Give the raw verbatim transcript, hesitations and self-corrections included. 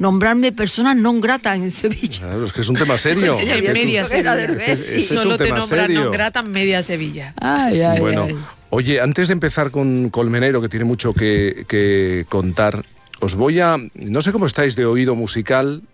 nombrarme persona non grata en Sevilla. Claro, es que es un tema serio. En media Sevilla. Es, es Solo un te tema nombran serio. non grata en media Sevilla. Ay, ay, Bueno, ay. oye, antes de empezar con Colmenero, que tiene mucho que, que contar, os voy a... No sé cómo estáis de oído musical,